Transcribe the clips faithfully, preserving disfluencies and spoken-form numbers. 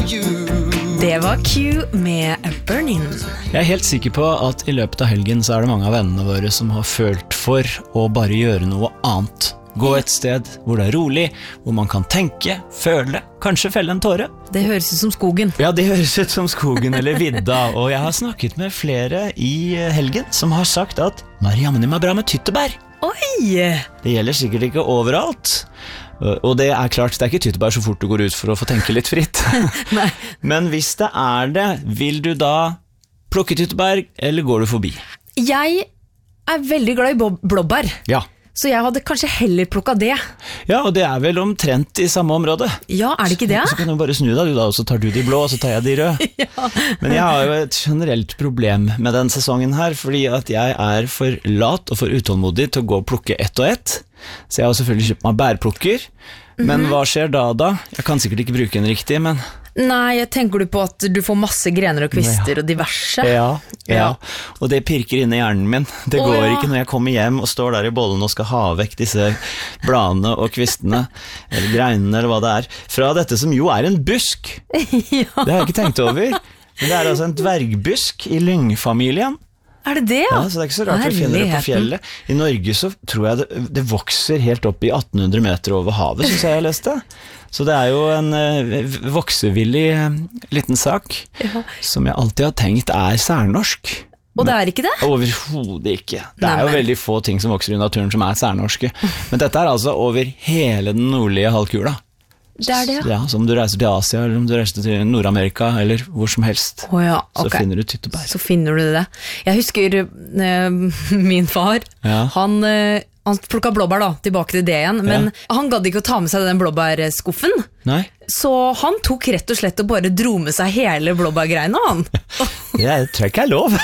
you. Det var Q med Burning. Jeg er helt sikker på at i løpet av helgen så er det mange av vennene våre som har følt for å bare gjøre noe annet. Gå et sted hvor det er rolig, hvor man kan tenke, føle, kanskje felle en tåre. Det høres ut som skogen. Ja, det høres ut som skogen eller vidda, og jeg har snakket med flere i helgen som har sagt at Mariamne er bra med tyttebær. Oi! Det gjelder sikkert ikke overalt, og det er klart, det er ikke tyttebær så fort du går ut for å få tenke litt fritt. Nei. Men hvis det er det, vil du da plukke tyttebær, eller går du forbi? Jeg er veldig glad i bob- blåbær. Ja. Så jeg hadde kanskje heller plukket det. Ja, og det er vel omtrent i samme område. Ja, er det ikke det? Så kan du bare snu deg, du da, og så tar du de blå, og så tar jeg de røde. Ja. Men jeg har jo et generelt problem med den sesongen her, fordi at jeg er for lat og for utålmodig til å gå og plukke ett og ett. Så jeg har selvfølgelig kjøpt meg bærplukker. Men Mhm. hva skjer da da? Jeg kan sikkert ikke bruke den riktig, men... Nei, jeg tenker du på at du får masse grener og kvister og diverse? Ja, ja, og det pirker inn i hjernen min. Det Å, går ja. ikke når jeg kommer hjem og står der i bollen og skal ha vekk disse bladene og kvistene, eller greinene, eller hva det er, fra dette som jo er en busk. Ja. Det har jeg ikke tenkt over. Men det er altså en dvergbusk i lyngfamilien. Er det det? Ja, så det er ikke så rart vi finner det på Herligheten. fjellet. I Norge så tror jeg det, det vokser helt opp i atten hundre meter over havet, synes jeg jeg leste. Så det er jo en uh, voksevillig uh, liten sak, Ja. som jeg alltid har tenkt er særnorsk. Og det er ikke det? Overhodet ikke. Det Nei, er jo men- veldig få ting som vokser i naturen som er særnorske. Men dette er altså over hele den nordlige halvkula. Det er det, ja. Ja, så om du reiser til Asia, eller om du reiser til Nord-Amerika, eller hvor som helst, Å ja, så ok. finner du tyttebær. Så finner du det. Jeg husker eh, min far, Ja. han, eh, han plukket blåbær da, tilbake til det igjen, men han gadd ikke å ta med seg den blåbærskuffen, Nei, så han tok rett og slett og bare dro med seg hele blåbærgreina, han. det tror jeg ikke er lov.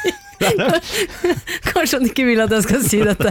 Kanskje han ikke vil at jeg skal si dette.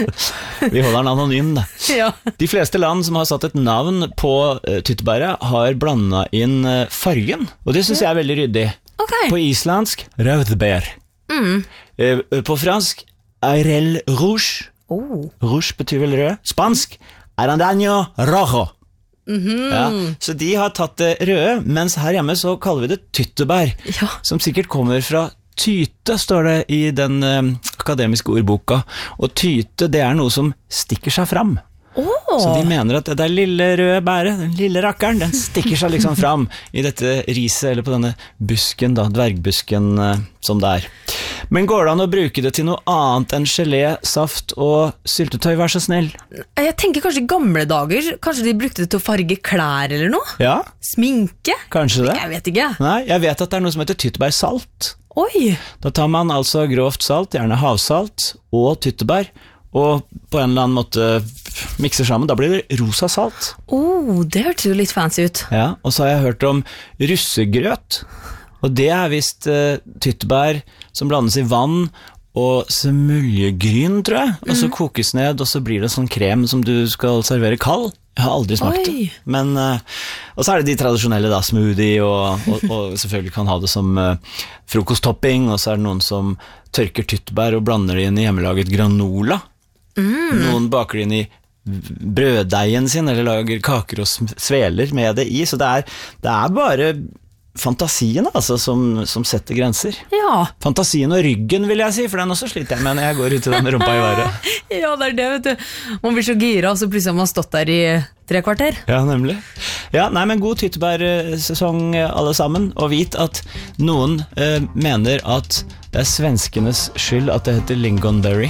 Vi holder den anonym, da. Ja. De fleste land som har satt et navn på uh, tyttebæret har blandet inn uh, fargen, og det synes jeg er veldig ryddig. Ok. På islandsk, rødbær. Mm. Uh, på fransk, airel rouge. Oh. Rouge betyr vel rød. Spansk, arandaño rojo. Mhm. Ja, så de har tatt det røde, mens her hjemme så kaller vi det tyttebær, Ja. som sikkert kommer fra tyte, står det i den uh, akademiske ordboka, og tyte, det er noe som stikker seg fram. Åh. Så de mener at det der lille røde bæret, den lille rakkeren, den stikker seg liksom fram i dette riset, eller på denne busken da, dvergbusken uh, som det er. Men går det an å bruke det til noe annet enn gelé, saft og syltetøy, vær så snill? Jeg tenker kanskje i gamle dager, kanskje de brukte det til å farge klær eller noe? Ja, Sminke? kanskje det. Jeg vet ikke. Nei, jeg vet at det er noe som heter tyttebærsalt. Oi. Da tar man altså grovt salt, gjerne havsalt, og tyttebær, og på en eller annen måte mikser sammen. Da blir det rosa salt. Oh, det hørtes jo litt fancy ut. Ja, og så har jeg hørt om russegrøt, og det er vist uh, tyttebær som blandes i vann og semuljegryn, tror jeg, og så kokes ned, og så blir det sånn krem som du skal servere kald. Jeg har aldri smakt Oi. det. Men, uh, og så er det de tradisjonelle da, smoothie, og, og, og selvfølgelig kan ha det som uh, frokosttopping, og så er det noen som tørker tyttebær og blander det inn i hjemmelaget granola. Mm. Noen baker det inn i brøddeigen sin, eller lager kaker og sveler med det i, så det er, det er bare fantasien altså, som, som setter grenser. Ja. Fantasien og ryggen, vil jeg si, for den også sliter jeg med når jeg går ut i den rumpa i været. Ja, det er det, vet du. Man blir så gira, og så plutselig har man stått der i tre kvarter. Ja, nemlig. Ja, nei, men god tyttebærsesong alle sammen, og vit at noen eh, mener at det er svenskenes skyld at det heter lingonberry.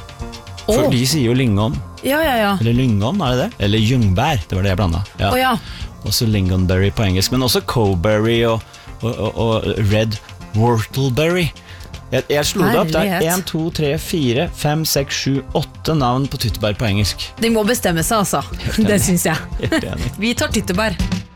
For Åh. de sier jo lingon, Ja, ja, ja. eller lyngon, er det det? Eller jungbær, det var det jeg blandet. Ja. Å ja. Også lingonberry på engelsk, men også cowberry og, og, og, og red whortleberry. Jeg, jeg slo det opp, det er Herlighet. en, to, tre, fire, fem, seks, sju, åtte navn på tyttebær på engelsk. De må bestemme seg, altså. enig. Det synes jeg. Helt enig. Vi tar tyttebær.